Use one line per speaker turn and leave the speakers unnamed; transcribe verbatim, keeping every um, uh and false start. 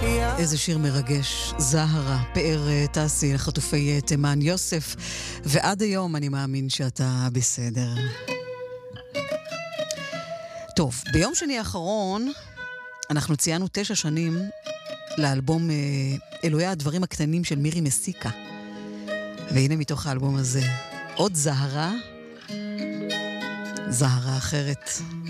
איזה שיר מרגש, זהרה, פאר טסי לחטופי תימן, יוסף, ועד היום אני מאמין שאתה בסדר. טוב, ביום שני האחרון אנחנו ציינו תשע שנים לאלבום אלוהי הדברים הקטנים של מירי מסיקה. והנה מתוך האלבום הזה, עוד זהרה, זהרה אחרת.